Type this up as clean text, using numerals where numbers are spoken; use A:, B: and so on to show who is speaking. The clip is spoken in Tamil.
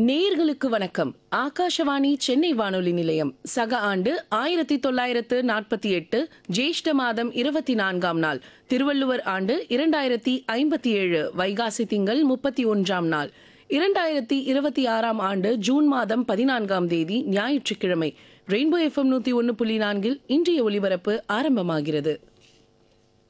A: நேயர்களுக்கு வணக்கம். ஆகாஷவாணி சென்னை வானொலி நிலையம். சக ஆண்டு 1948 ஜேஷ்ட மாதம் 24ஆம் நாள். திருவள்ளுவர் ஆண்டு 2057 வைகாசி திங்கள் 31ஆம் நாள். 2026ஆம் ஆண்டு ஜூன் மாதம் 14ஆம் தேதி ஞாயிற்றுக்கிழமை. ரெயின்போ FM 101.4 இன்றைய ஒலிபரப்பு ஆரம்பமாகிறது.